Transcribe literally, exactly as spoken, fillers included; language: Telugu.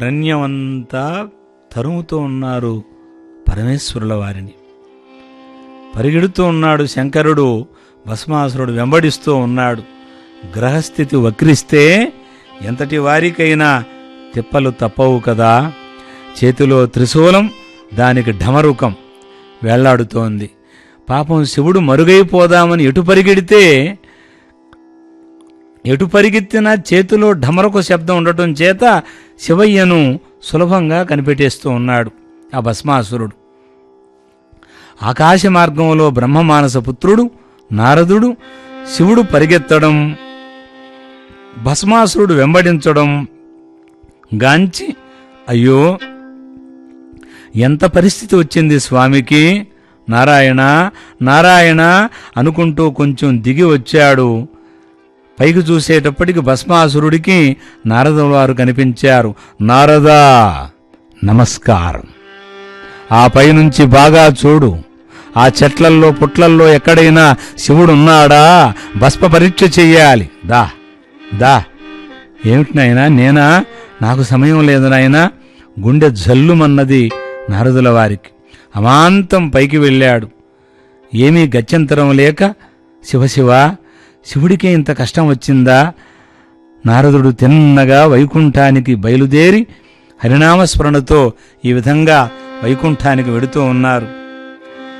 అరణ్యమంతా తరుముతూ ఉన్నారు పరమేశ్వరుల వారిని. పరిగెడుతూ ఉన్నాడు శంకరుడు, భస్మాసురుడు వెంబడిస్తూ ఉన్నాడు. గ్రహస్థితి వక్రిస్తే ఎంతటి వారికైనా తిప్పలు తప్పవు కదా. చేతిలో త్రిశూలం, దానికి ఢమరుకం వేళ్లాడుతోంది. పాపం శివుడు మరుగైపోదామని ఎటు పరిగెడితే ఎటు పరిగెత్తినా చేతిలో ఢమరుక శబ్దం ఉండటం చేత శివయ్యను సులభంగా కనిపెట్టేస్తూ ఉన్నాడు ఆ భస్మాసురుడు. ఆకాశ మార్గంలో బ్రహ్మమానస పుత్రుడు నారదుడు శివుడు పరిగెత్తడం, భస్మాసురుడు వెంబడించడం గాంచి అయ్యో ఎంత పరిస్థితి వచ్చింది స్వామికి, నారాయణ నారాయణ అనుకుంటూ కొంచెం దిగి వచ్చాడు. పైకి చూసేటప్పటికి భస్మాసురుడికి నారదుల వారు కనిపించారు. నారదా నమస్కారం, ఆ పైనుంచి బాగా చూడు, ఆ చెట్లల్లో పుట్లల్లో ఎక్కడైనా శివుడున్నాడా, భస్మ పరీక్ష చెయ్యాలి, దా దా. ఏమిటి నాయనా, నేనా? నాకు సమయం లేదు నాయనా. గుండె జల్లుమన్నది నారదుల వారికి. అమాంతం పైకి వెళ్ళాడు. ఏమీ గత్యంతరం లేక శివశివ, శివుడికే ఇంత కష్టం వచ్చిందా? నారదుడు తిన్నగా వైకుంఠానికి బయలుదేరి హరినామస్మరణతో ఈ విధంగా వైకుంఠానికి వెడుతూ ఉన్నారు.